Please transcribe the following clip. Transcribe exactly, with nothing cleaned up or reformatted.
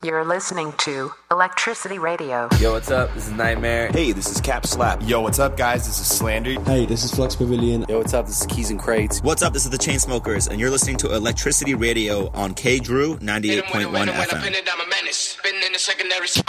You're listening to Electricity Radio. Yo, what's up? This is Nightmare. Hey, this is Cap Slap. Yo, what's up, guys? This is Slander. Hey, this is Flux Pavilion. Yo, what's up? This is Keys and Crates. What's up? This is the Chainsmokers, and you're listening to Electricity Radio on K Drew ninety-eight point one F M.